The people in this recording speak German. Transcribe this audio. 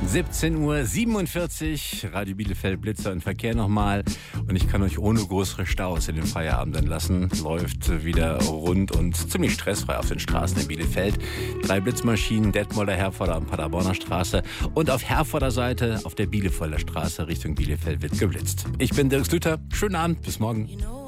17:47 Uhr, Radio Bielefeld, Blitzer und Verkehr nochmal. Und ich kann euch ohne größere Staus in den Feierabend entlassen. Läuft wieder rund und ziemlich stressfrei auf den Straßen in Bielefeld. 3 Blitzmaschinen, Detmolder, Herforder und Paderborner Straße. Und auf Herforder Seite, auf der Bielefelder Straße Richtung Bielefeld wird geblitzt. Ich bin Dirk Slüter. Schönen Abend, bis morgen.